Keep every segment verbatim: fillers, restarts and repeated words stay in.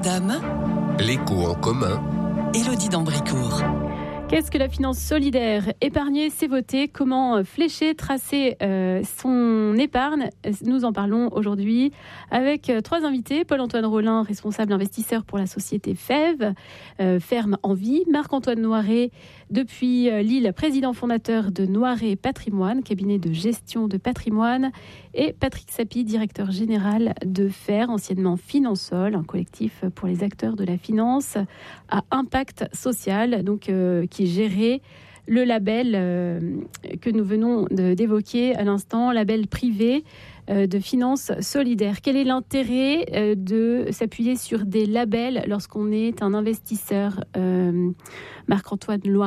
d'âme. L'écho en commun. Élodie d'Ambricourt. Qu'est-ce que la finance solidaire ? Épargner, c'est voter. Comment flécher, tracer euh, son épargne ? Nous en parlons aujourd'hui avec euh, trois invités. Paul-Antoine Rollin, responsable investisseur pour la société F E V, euh, Ferme en Vie. Marc-Antoine Noiret, depuis euh, Lille, président fondateur de Noiret Patrimoine, cabinet de gestion de patrimoine. Et Patrick Sapie, directeur général de F E R, anciennement Finansol, un collectif pour les acteurs de la finance à impact social, donc euh, qui gérait le label euh, que nous venons de, d'évoquer à l'instant, label privé euh, de finance solidaire. Quel est l'intérêt euh, de s'appuyer sur des labels lorsqu'on est un investisseur, euh, Marc-Antoine Noiret ?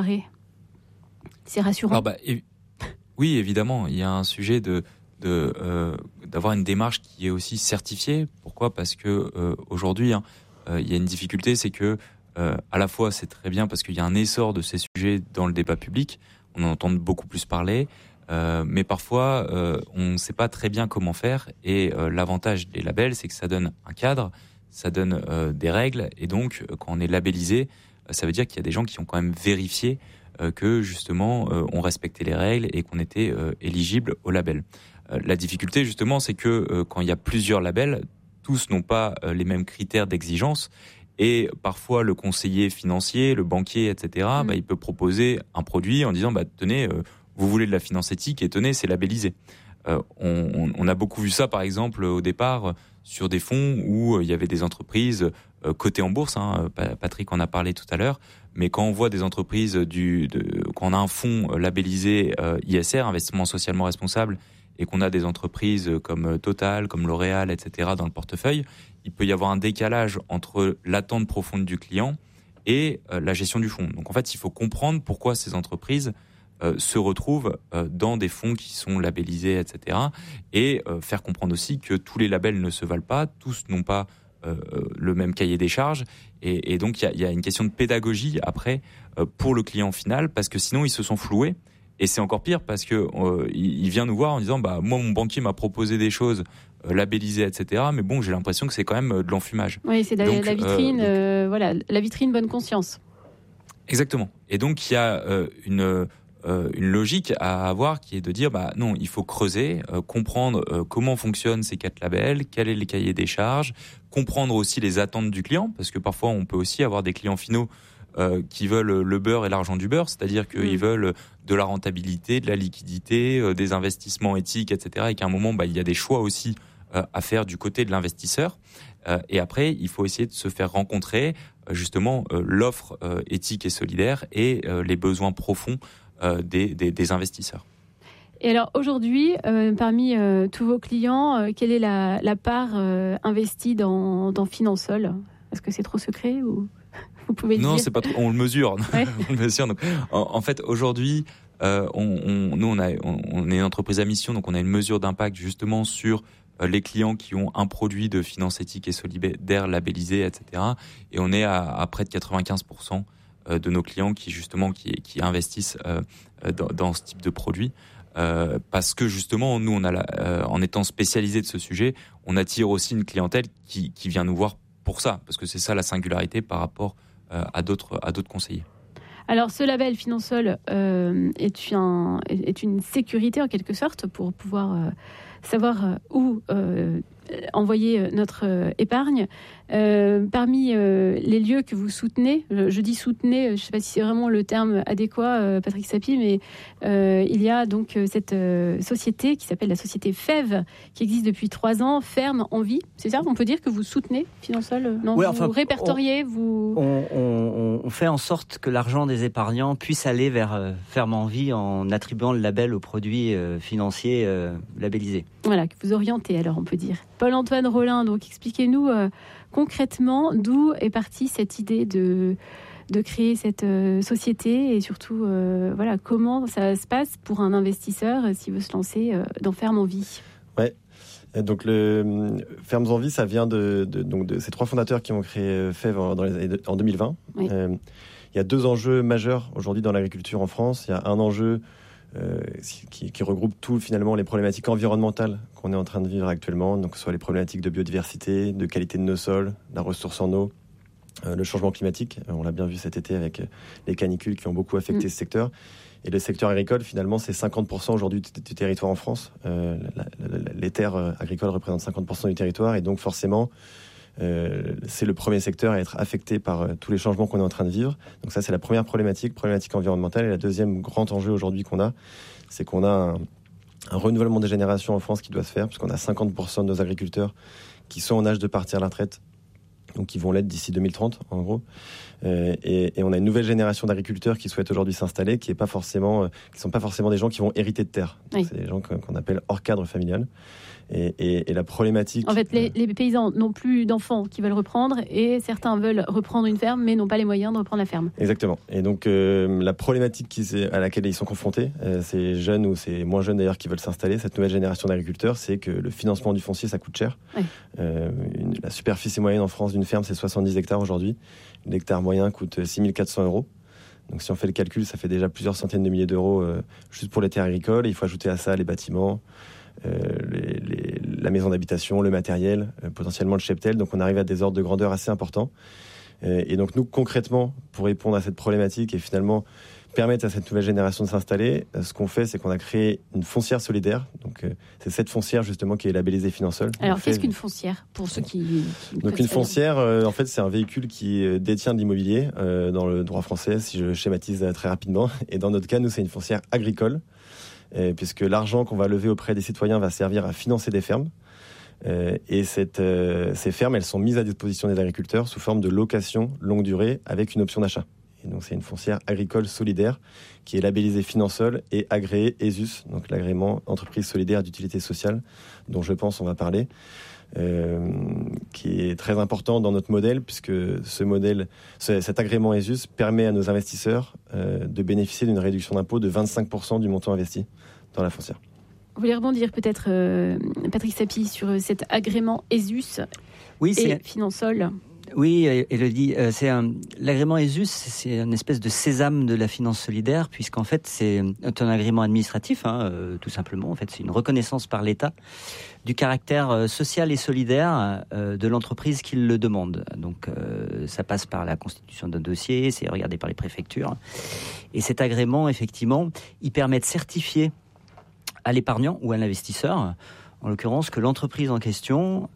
C'est rassurant. Alors bah, év- Oui, évidemment, il y a un sujet de, de, euh, d'avoir une démarche qui est aussi certifiée. Pourquoi ? Parce que euh, aujourd'hui, hein, euh, il y a une difficulté, c'est que Euh, à la fois, c'est très bien parce qu'il y a un essor de ces sujets dans le débat public. On en entend beaucoup plus parler. Euh, mais parfois, euh, on ne sait pas très bien comment faire. Et euh, l'avantage des labels, c'est que ça donne un cadre, ça donne euh, des règles. Et donc, quand on est labellisé, ça veut dire qu'il y a des gens qui ont quand même vérifié euh, que, justement, euh, on respectait les règles et qu'on était euh, éligible au label. Euh, la difficulté, justement, c'est que euh, quand il y a plusieurs labels, tous n'ont pas euh, les mêmes critères d'exigence. Et parfois, le conseiller financier, le banquier, et cetera, mmh. bah, il peut proposer un produit en disant bah, « Tenez, euh, vous voulez de la finance éthique et tenez, c'est labellisé. Euh, » on, on a beaucoup vu ça, par exemple, au départ, sur des fonds où euh, il y avait des entreprises euh, cotées en bourse. Hein, Patrick en a parlé tout à l'heure. Mais quand on voit des entreprises, du, de, quand on a un fonds labellisé euh, I S R, investissement socialement responsable, et qu'on a des entreprises comme Total, comme L'Oréal, et cetera dans le portefeuille, il peut y avoir un décalage entre l'attente profonde du client et euh, la gestion du fonds. Donc en fait, il faut comprendre pourquoi ces entreprises euh, se retrouvent euh, dans des fonds qui sont labellisés, et cetera. Et euh, faire comprendre aussi que tous les labels ne se valent pas, tous n'ont pas euh, le même cahier des charges. Et, et donc il y, y a une question de pédagogie après euh, pour le client final, parce que sinon ils se sont floués. Et c'est encore pire parce que euh, il vient nous voir en disant bah moi mon banquier m'a proposé des choses euh, labellisées et cetera, mais bon j'ai l'impression que c'est quand même euh, de l'enfumage. Oui, c'est la, donc, la vitrine, euh, donc... euh, voilà, la vitrine bonne conscience. Exactement. Et donc il y a euh, une euh, une logique à avoir qui est de dire bah non il faut creuser, euh, comprendre euh, comment fonctionnent ces quatre labels, quel est le cahier des charges, comprendre aussi les attentes du client parce que parfois on peut aussi avoir des clients finaux Euh, qui veulent le beurre et l'argent du beurre, c'est-à-dire qu'ils mmh. veulent de la rentabilité, de la liquidité, euh, des investissements éthiques, et cetera. Et qu'à un moment, bah, il y a des choix aussi euh, à faire du côté de l'investisseur. Euh, et après, il faut essayer de se faire rencontrer euh, justement euh, l'offre euh, éthique et solidaire et euh, les besoins profonds euh, des, des, des investisseurs. Et alors aujourd'hui, euh, parmi euh, tous vos clients, euh, quelle est la, la part euh, investie dans, dans Finansol ? Est-ce que c'est trop secret ou... Vous pouvez le non, dire. c'est pas trop. On le mesure. Ouais. on le mesure. Donc, en, en fait, aujourd'hui, euh, on, on, nous, on, a, on, on est une entreprise à mission, donc on a une mesure d'impact justement sur euh, les clients qui ont un produit de finance éthique et solidaire labellisé, et cetera. Et on est à, à près de quatre-vingt-quinze pour cent de nos clients qui justement qui, qui investissent euh, dans, dans ce type de produit. Euh, parce que justement, nous, on a la, euh, en étant spécialisé de ce sujet, on attire aussi une clientèle qui, qui vient nous voir pour ça, parce que c'est ça la singularité par rapport à d'autres, à d'autres conseillers. Alors, ce label Finansol euh, est, un, est une sécurité en quelque sorte pour pouvoir euh, savoir où euh, envoyer notre euh, épargne. Euh, parmi euh, les lieux que vous soutenez, je, je dis soutenez, je ne sais pas si c'est vraiment le terme adéquat, euh, Patrick Sapie, mais euh, il y a donc euh, cette euh, société qui s'appelle la société F E V, qui existe depuis trois ans, Ferme en Vie. C'est ça, on peut dire que vous soutenez Finansol ? Non, oui, vous enfin, répertoriez, on, vous... On, on, on fait en sorte que l'argent des épargnants puisse aller vers euh, Ferme en Vie en attribuant le label aux produits euh, financiers euh, labellisés. Voilà, que vous orientez alors, on peut dire. Paul-Antoine Rollin, donc expliquez-nous euh, concrètement d'où est partie cette idée de, de créer cette euh, société et surtout euh, voilà, comment ça se passe pour un investisseur euh, s'il veut se lancer euh, dans Ferme en Vie. Ouais. Donc le Fermes en Vie, ça vient de, de, donc de ces trois fondateurs qui ont créé F E V en, dans les années, en deux mille vingt. Oui. Euh, il y a deux enjeux majeurs aujourd'hui dans l'agriculture en France. Il y a un enjeu euh, qui, qui regroupe tout finalement les problématiques environnementales qu'on est en train de vivre actuellement, donc que ce soit les problématiques de biodiversité, de qualité de nos sols, la ressource en eau, euh, le changement climatique. On l'a bien vu cet été avec les canicules qui ont beaucoup affecté mmh. ce secteur. Et le secteur agricole, finalement, c'est cinquante pour cent aujourd'hui du, du territoire en France. Euh, la, la, les terres agricoles représentent cinquante pour cent du territoire. Et donc, forcément, euh, c'est le premier secteur à être affecté par euh, tous les changements qu'on est en train de vivre. Donc ça, c'est la première problématique, problématique environnementale. Et la deuxième grand enjeu aujourd'hui qu'on a, c'est qu'on a un, un renouvellement des générations en France qui doit se faire, puisqu'on a cinquante pour cent de nos agriculteurs qui sont en âge de partir à la retraite, donc qui vont l'être d'ici deux mille trente, en gros. Euh, et, et on a une nouvelle génération d'agriculteurs qui souhaitent aujourd'hui s'installer, qui est pas forcément, euh, qui sont pas forcément des gens qui vont hériter de terre. Oui. C'est des gens qu'on, qu'on appelle hors cadre familial. Et, et, et la problématique... En fait, les, les paysans n'ont plus d'enfants qui veulent reprendre, et certains veulent reprendre une ferme, mais n'ont pas les moyens de reprendre la ferme. Exactement. Et donc, euh, la problématique qui, à laquelle ils sont confrontés, euh, ces jeunes ou ces moins jeunes d'ailleurs qui veulent s'installer, cette nouvelle génération d'agriculteurs, c'est que le financement du foncier, ça coûte cher. Oui. Euh, une, la superficie moyenne en France d'une ferme, c'est soixante-dix hectares aujourd'hui. L'hectare moyen coûte six mille quatre cents euros. Donc si on fait le calcul, ça fait déjà plusieurs centaines de milliers d'euros euh, juste pour les terres agricoles. Et il faut ajouter à ça les bâtiments, euh, les, les, la maison d'habitation, le matériel, euh, potentiellement le cheptel. Donc on arrive à des ordres de grandeur assez importants. Euh, et donc nous, concrètement, pour répondre à cette problématique et finalement permettre à cette nouvelle génération de s'installer, ce qu'on fait, c'est qu'on a créé une foncière solidaire. Donc, euh, c'est cette foncière, justement, qui est labellisée Finansol. Alors, qu'est-ce fait... qu'une foncière, pour ceux qui... qui Donc, une foncière, euh, en fait, c'est un véhicule qui détient de l'immobilier euh, dans le droit français, si je schématise très rapidement. Et dans notre cas, nous, c'est une foncière agricole, euh, puisque l'argent qu'on va lever auprès des citoyens va servir à financer des fermes. Euh, et cette, euh, ces fermes, elles sont mises à disposition des agriculteurs sous forme de location longue durée avec une option d'achat. Et donc, c'est une foncière agricole solidaire qui est labellisée Finansol et agréée E S U S, donc l'agrément entreprise solidaire d'utilité sociale, dont je pense on va parler, euh, qui est très important dans notre modèle, puisque ce modèle, ce, cet agrément E S U S permet à nos investisseurs euh, de bénéficier d'une réduction d'impôt de vingt-cinq pour cent du montant investi dans la foncière. Vous voulez rebondir peut-être, euh, Patrick Sapie, sur cet agrément E S U S oui, et Finansol ? Oui, Élodie, c'est un, l'agrément E S U S, c'est une espèce de sésame de la finance solidaire, puisqu'en fait, c'est un agrément administratif, hein, euh, tout simplement. En fait, c'est une reconnaissance par l'État du caractère social et solidaire euh, de l'entreprise qui le demande. Donc, euh, ça passe par la constitution d'un dossier, c'est regardé par les préfectures. Et cet agrément, effectivement, il permet de certifier à l'épargnant ou à l'investisseur, en l'occurrence, que l'entreprise en question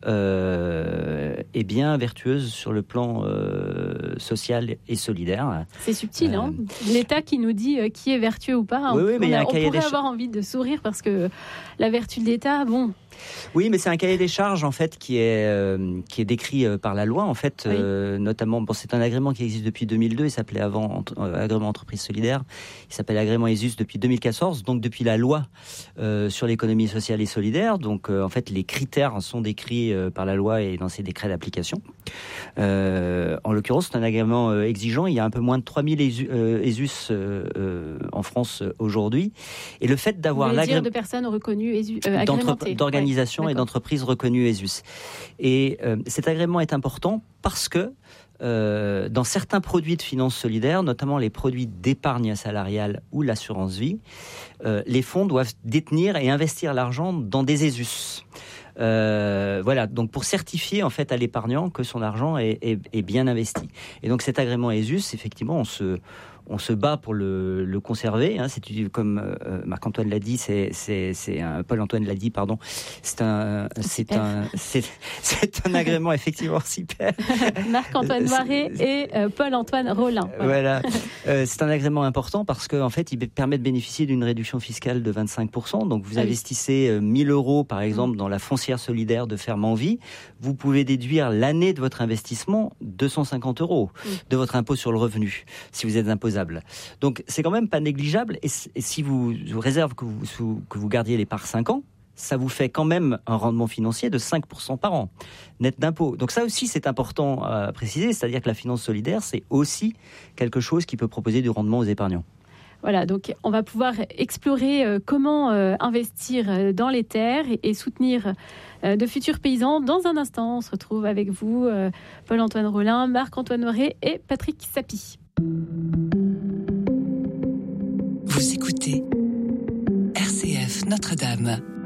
euh, est bien vertueuse sur le plan euh, social et solidaire. C'est subtil, euh, hein l'État qui nous dit euh, qui est vertueux ou pas. Oui, on, oui, mais on, il y a a, un on cahier pourrait des avoir envie de sourire parce que la vertu de l'État, bon... Oui, mais c'est un cahier des charges en fait qui est euh, qui est décrit euh, par la loi en fait, oui. euh, notamment. Bon, c'est un agrément qui existe depuis deux mille deux. Il s'appelait avant euh, agrément entreprise solidaire. Il s'appelle agrément E S U S depuis deux mille quatorze. Donc depuis la loi euh, sur l'économie sociale et solidaire. Donc euh, en fait, les critères sont décrits euh, par la loi et dans ses décrets d'application. Euh, en l'occurrence, c'est un agrément euh, exigeant. Il y a un peu moins de trois mille E S U S euh, euh, en France euh, aujourd'hui. Et le fait d'avoir l'agrément de personnes reconnues E S U, euh, agrémentées, d'organisations ouais. et d'entreprises reconnues E S U S. Et euh, cet agrément est important parce que euh, dans certains produits de finances solidaires, notamment les produits d'épargne salariale ou l'assurance vie, euh, les fonds doivent détenir et investir l'argent dans des E S U S. Euh, voilà, donc pour certifier en fait à l'épargnant que son argent est, est, est bien investi. Et donc cet agrément E S U S, effectivement, on se on se bat pour le, le conserver. Hein. C'est comme euh, Marc-Antoine l'a dit, c'est c'est c'est un Paul-Antoine l'a dit, pardon. C'est un c'est un c'est, c'est un agrément effectivement super. Marc-Antoine Noiret et euh, Paul-Antoine Rollin. Voilà, voilà. euh, c'est un agrément important parce que en fait, il permet de bénéficier d'une réduction fiscale de vingt-cinq pour cent. Donc vous ah investissez oui. mille euros par exemple mmh. dans la foncière solidaire de Ferme en Vie, vous pouvez déduire l'année de votre investissement deux cent cinquante euros mmh. de votre impôt sur le revenu si vous êtes imposable. Donc c'est quand même pas négligeable et, et si vous, je vous réserve que vous, sous, que vous gardiez les parts cinq ans, ça vous fait quand même un rendement financier de cinq pour cent par an, net d'impôt. Donc ça aussi c'est important à préciser, c'est-à-dire que la finance solidaire c'est aussi quelque chose qui peut proposer du rendement aux épargnants. Voilà, donc on va pouvoir explorer euh, comment euh, investir dans les terres et, et soutenir euh, de futurs paysans. Dans un instant, on se retrouve avec vous, euh, Paul-Antoine Rollin, Marc-Antoine Noiret et Patrick Sapie. Vous écoutez R C F Notre-Dame.